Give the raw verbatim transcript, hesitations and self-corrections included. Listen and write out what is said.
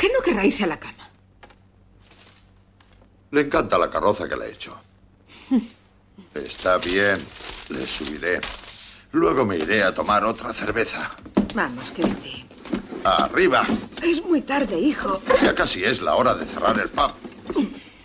qué no querrá irse a la cama? Le encanta la carroza que le he hecho. Está bien, le subiré. Luego me iré a tomar otra cerveza. Vamos, Christy. ¡Arriba! Es muy tarde, hijo. Ya casi es la hora de cerrar el pub.